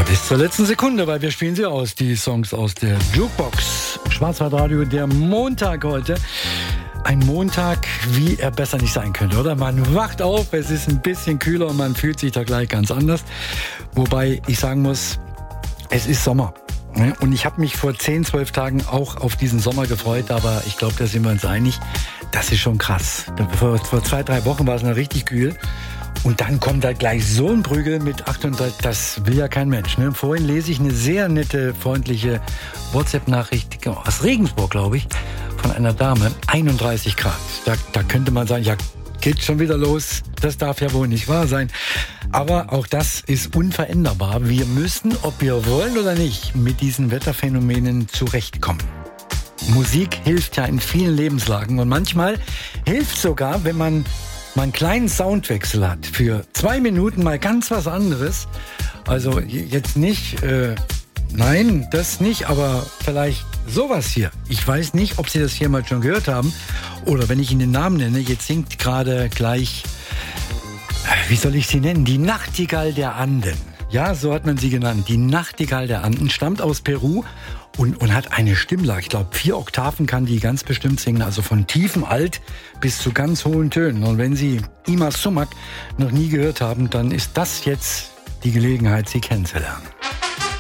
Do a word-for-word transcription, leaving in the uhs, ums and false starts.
Aber bis zur letzten Sekunde, weil wir spielen sie aus, die Songs aus der Jukebox. Schwarzwaldradio, der Montag heute. Ein Montag, wie er besser nicht sein könnte, oder? Man wacht auf, es ist ein bisschen kühler und man fühlt sich da gleich ganz anders. Wobei ich sagen muss, es ist Sommer. Und ich habe mich vor zehn, zwölf Tagen auch auf diesen Sommer gefreut, aber ich glaube, da sind wir uns einig, das ist schon krass. Vor, vor zwei, drei Wochen war es noch richtig kühl. Und dann kommt da gleich so ein Prügel mit achtunddreißig, das will ja kein Mensch. Ne? Vorhin lese ich eine sehr nette, freundliche WhatsApp-Nachricht aus Regensburg, glaube ich, von einer Dame, einunddreißig Grad. Da, da könnte man sagen, ja, geht schon wieder los, das darf ja wohl nicht wahr sein. Aber auch das ist unveränderbar. Wir müssen, ob wir wollen oder nicht, mit diesen Wetterphänomenen zurechtkommen. Musik hilft ja in vielen Lebenslagen und manchmal hilft sogar, wenn man mal einen kleinen Soundwechsel hat. Für zwei Minuten mal ganz was anderes. Also jetzt nicht, äh, nein, das nicht, aber vielleicht sowas hier. Ich weiß nicht, ob Sie das hier mal schon gehört haben oder wenn ich Ihnen den Namen nenne, jetzt singt gerade gleich, wie soll ich sie nennen? Die Nachtigall der Anden. Ja, so hat man sie genannt. Die Nachtigall der Anden stammt aus Peru und, und hat eine Stimmlage. Ich glaube, vier Oktaven kann die ganz bestimmt singen. Also von tiefem Alt bis zu ganz hohen Tönen. Und wenn Sie Ima Sumac noch nie gehört haben, dann ist das jetzt die Gelegenheit, sie kennenzulernen.